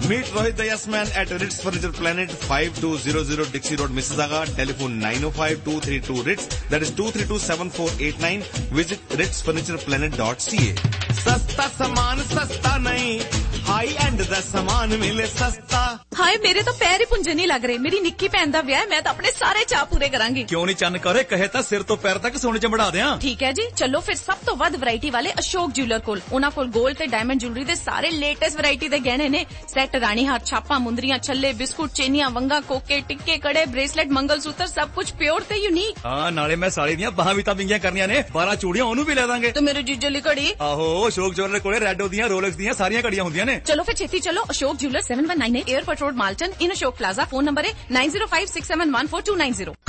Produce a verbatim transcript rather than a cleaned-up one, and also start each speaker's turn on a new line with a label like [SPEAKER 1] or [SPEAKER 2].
[SPEAKER 1] Meet Rohit the Yes Man at Ritz Furniture Planet, five two zero zero Dixie Road, Mississauga. Telephone nine oh five, two three two, Ritz. That is two three two, seven four eight nine. Visit ritz furniture planet dot c a. सस्ता सामान सस्ता नहीं, high and दा सामान मिले सस्ता।
[SPEAKER 2] हाय मेरे तो पैर ही पुंजे नहीं लग रहे। मेरी निक्की भैन दा विआह, मैं तो अपने सारे चाह पूरे करांगी।
[SPEAKER 3] क्यों नहीं चन्न करे, कहे तां सिर तो पैर तक सोने च बढ़ा दियां।
[SPEAKER 2] ठीक है जी, चलो फिर सब तो वध वैरायटी वाले अशोक ज्वेलर कोल। उन्हां कोल गोल्ड ते डायमंड ज्वेलरी दे सारे लेटेस्ट वैरायटी दे गहने ने। सैट, रानी हार, छापा, मुंदरियां, छल्ले, बिस्कुट, चेनियां, वंगा, कोके, टिक्के, कड़े, ब्रेसलेट, मंगलसूत्र, सब कुछ प्योर ते यूनिक।
[SPEAKER 3] हां, नाले मैं साड़ी दियां बाहां भी तां विंगियां करनियां ने, बारह चूड़ियां ओनू भी ले दांगे।
[SPEAKER 2] तो मेरे जीजे ली घड़ी।
[SPEAKER 3] आहो, अशोक ज्वेलर कोले रेडो दियां, रोलेक्स दियां सारियां घड़ियां हुंदियां ने।
[SPEAKER 2] चलो फिर छेती चलो। Ashok jeweller seven one nine eight airport road, Malton, इन अशोक प्लाजा। फोन नंबर है nine zero five six seven one four to nine zero.